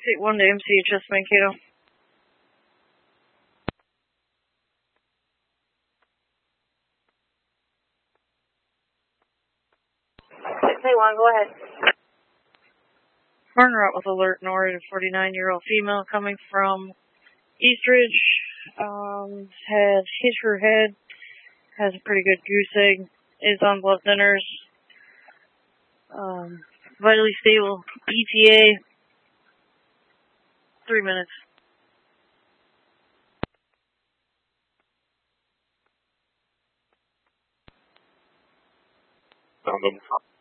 681 to MCHS Mankato. Go ahead. Partner out with alert north, a 49-year-old female coming from Eastridge. Has hit her head. Has a pretty good goose egg. Is on blood thinners. Vitally stable. ETA. 3 minutes. Found them.